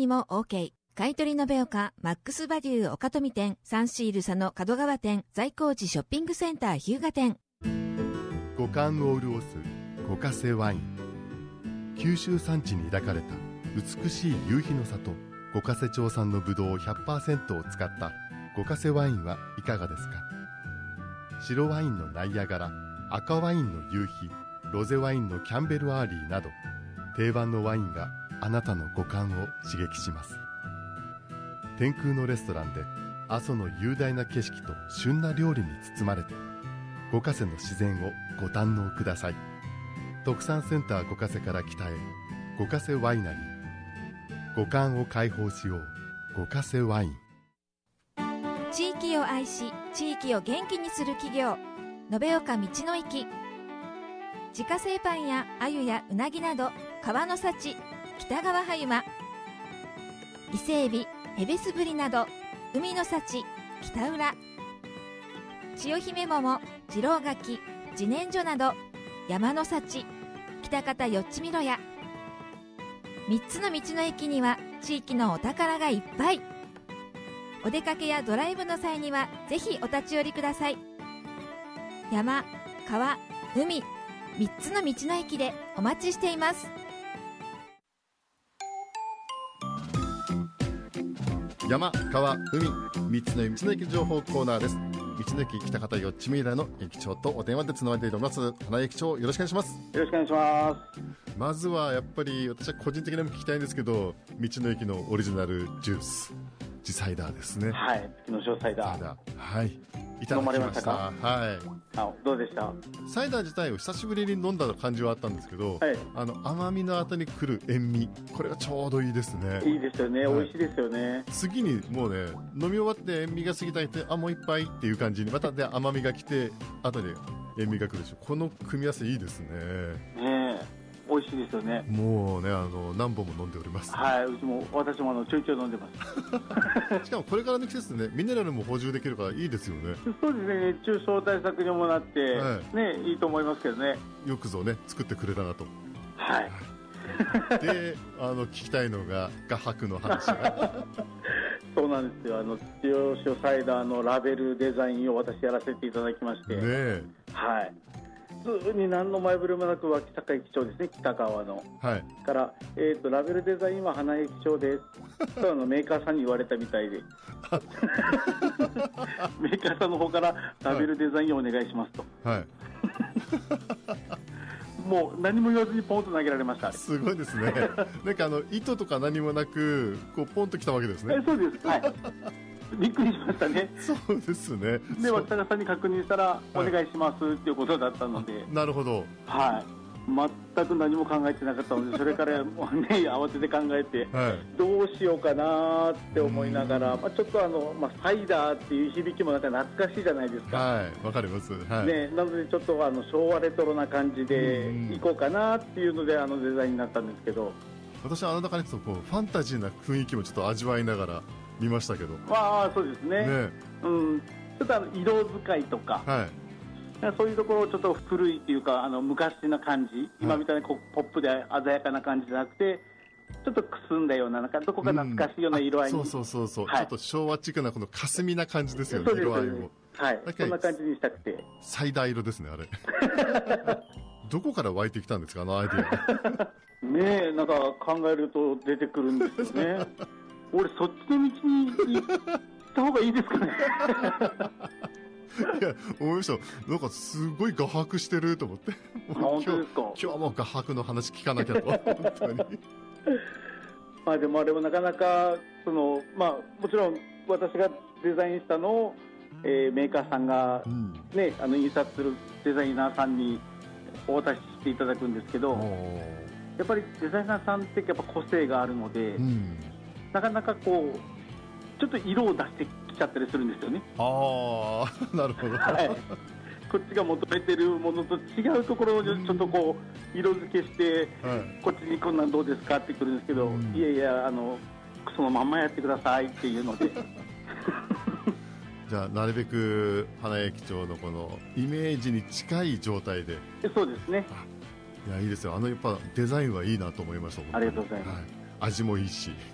にも OK。買取延岡マックスバリュー岡富店、サンシール佐野角川店、在光寺ショッピングセンター日向店。 五感を潤す五ヶ瀬ワイン。九州山地に抱かれた美しい夕日の里、五ヶ瀬町産のブドウ 100% を使った五ヶ瀬ワインはいかがですか。白ワインのナイアガラ、赤ワインの夕日、ロゼワインのキャンベルアーリーなど、定番のワインがあなたの五感を刺激します。天空のレストランで阿蘇の雄大な景色と旬な料理に包まれて、五ヶ瀬の自然をご堪能ください。特産センター五ヶ瀬から北へ、五ヶ瀬ワイナリー。五感を解放しよう、五ヶ瀬ワイン。 地域を愛し、地域を元気にする企業、延岡道の駅。自家製パンや鮎やうなぎなど、川の幸、北川葉馬。伊勢海老、ヘベスブリなど、海の幸、北浦。千代姫桃、次郎柿、自然薯など、山の幸、北方よっちみろや。三つの道の駅には地域のお宝がいっぱい。お出かけやドライブの際にはぜひお立ち寄りください。山、川、海、三つの道の駅でお待ちしています。 山、川、海、三つの道の駅情報コーナーです。道の駅北方よっちみいらの駅長とお電話でつながっています花井駅長、よろしくお願いします。 よろしくお願いします。 まずはやっぱり私は個人的にも聞きたいんですけど、道の駅のオリジナルジュース、地サイダーですね。 はい、月の小サイダー。 はい、いただきました。 飲まれましたか。 はい。 どうでした。 サイダー自体を久しぶりに飲んだ感じはあったんですけど、はい、甘みの後に来る塩味、これがちょうどいいですね。 いいですよね、はい、美味しいですよね。 次にもうね、飲み終わって塩味が過ぎたいて、もう一杯っていう感じにまたで甘みが来て、後で塩味が来るでしょ。この組み合わせいいですね。 ねえ、美味しいですよね。 もうね、何本も飲んでおります。 はい、私もちょいちょい飲んでますしかもこれからの季節ね、ミネラルも補充できるからいいですよね。 そうですね、熱中症対策にもなって、はい、ね、いいと思いますけどね。 よくぞね、作ってくれたなと。 はい。 で、聞きたいのが画伯の話がそうなんですよ。千代サイダーのラベルデザインを私やらせていただきまして、ね、はい。普通に何の前触れもなく脇坂駅長ですね、北川の、はい、から、ラベルデザインは花駅長ですとメーカーさんに言われたみたいでメーカーさんの方からラベルデザインをお願いしますと、はい、もう何も言わずにポンと投げられました。 すごいですね。なんか糸とか何もなくこうポンと来たわけですね。 そうです、はい。びっくりしましたね。 そうですね。 で、渡辺さんに確認したら、お願いしますっていうことだったので。 なるほど。 はい。全く何も考えてなかったので、それからもうね、慌てて考えて、はい、どうしようかなって思いながら、ちょっとサイダーっていう響きもなんか懐かしいじゃないですか。 はい、わかります。はい。 ね、なのでちょっと昭和レトロな感じでいこうかなっていうので、デザインになったんですけど。 私は中にこうファンタジーな雰囲気もちょっと味わいながら見ましたけど。 そうですね。うん、ちょっと色使いとか、はい、そういうところをちょっと古いっていうか昔な感じ、今みたいにこうポップで鮮やかな感じじゃなくて、ちょっとくすんだような、なんかどこか懐かしいような色合いに、 そう、はい、ちょっと昭和チックなこの霞な感じですよね。色合いも、 はい、そんな感じにしたくて。 サイダー色ですね、あれ。どこから湧いてきたんですか、アイディア。 ねえ、なんか考えると出てくるんですよね。俺そっちの道に行った方がいいですかね。 いや、思いました。なんかすごい画伯してると思って。 本当ですか。 今日はもう画伯の話聞かなきゃと。本当に。 でもあれもなかなかもちろん私がデザインしたのを、メーカーさんが、ね、印刷するデザイナーさんにお渡ししていただくんですけど、やっぱりデザイナーさんってやっぱ個性があるので、なかなかこうちょっと色を出してきちゃったりするんですよね。 なるほど。 はい、こっちが求めてるものと違うところをちょっとこう色付けして、こっちにこんなんどうですかってくるんですけど、いやいやそのまんまやってくださいっていうので。 じゃあなるべく花駅長のこのイメージに近い状態で。 そうですね。 いや、いいですよ。やっぱデザインはいいなと思いました。 ありがとうございます。 はい、味もいいし。